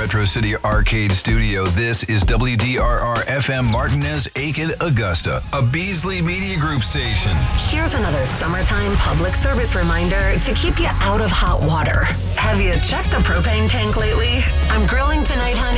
Retro City Arcade Studio. This is WDRR FM Martinez, Aiken, Augusta, a Beasley Media Group station. Here's another summertime public service reminder to keep you out of hot water. Have you checked the propane tank lately? I'm grilling tonight, honey.